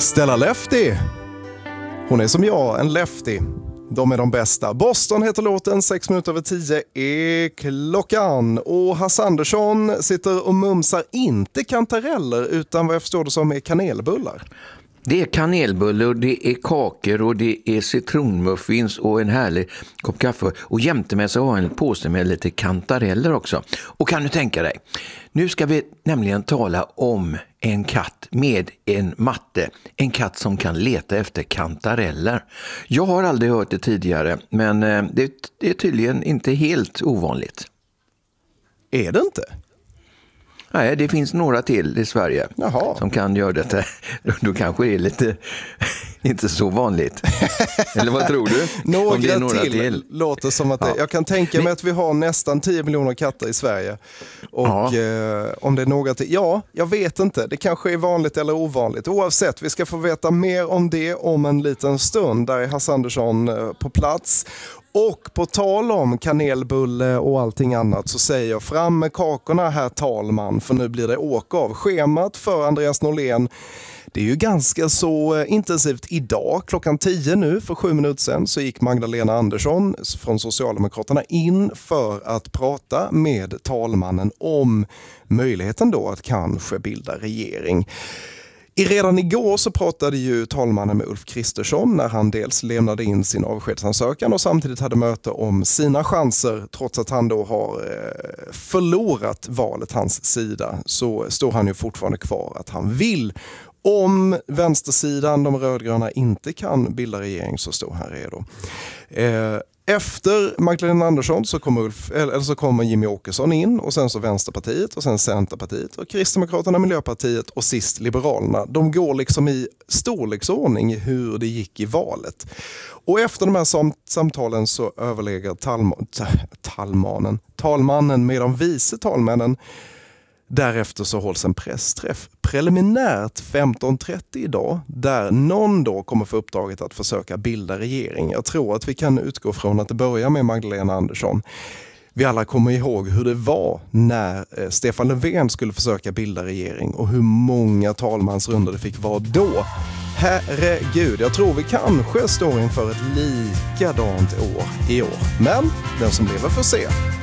Stella Lefty. Hon är som jag, en lefty. De är de bästa. Boston heter låten, 6 minuter över 10 är klockan. Och Hasse Andersson sitter och mumsar inte kantareller utan vad jag förstår det som är kanelbullar. Det är kanelbullar, det är kakor och det är citronmuffins och en härlig kopp kaffe. Och jämte med så har en påse med lite kantareller också. Och kan du tänka dig, nu ska vi nämligen tala om en katt med en matte. En katt som kan leta efter kantareller. Jag har aldrig hört det tidigare, men det är tydligen inte helt ovanligt. Är det inte? Nej, det finns några till i Sverige. Jaha. Som kan göra detta. Då kanske det är lite inte så vanligt. Eller vad tror du? några till låter som att jag kan tänka mig att vi har nästan 10 miljoner katter i Sverige. Och om det är några till, jag vet inte. Det kanske är vanligt eller ovanligt. Oavsett, vi ska få veta mer om det om en liten stund. Där är Hasse Andersson på plats. Och på tal om kanelbulle och allting annat så säger jag fram med kakorna herr talman, för nu blir det åka av. Schemat för Andreas Norlén, det är ju ganska så intensivt idag. Klockan 10 nu, för 7 minuter sedan, så gick Magdalena Andersson från Socialdemokraterna in för att prata med talmannen om möjligheten då att kanske bilda regering. Redan igår så pratade ju talmannen med Ulf Kristersson när han dels lämnade in sin avskedsansökan och samtidigt hade möte om sina chanser. Trots att han då har förlorat valet, hans sida, så står han ju fortfarande kvar att han vill. Om vänstersidan, de rödgröna, inte kan bilda regering så står han redo. Efter Magdalena Andersson så kommer Jimmy Åkesson in och sen så Vänsterpartiet och sen Centerpartiet och Kristdemokraterna, Miljöpartiet och sist Liberalerna. De går liksom i storleksordning hur det gick i valet. Och efter de här samtalen så överlägger talmannen med de vice talmännen. Därefter så hålls en pressträff preliminärt 15.30 idag där någon då kommer få uppdraget att försöka bilda regering. Jag tror att vi kan utgå från att det börjar med Magdalena Andersson. Vi alla kommer ihåg hur det var när Stefan Löfven skulle försöka bilda regering och hur många talmansrundor det fick vara då. Herregud, jag tror vi kanske står inför ett likadant år i år. Men den som lever får se.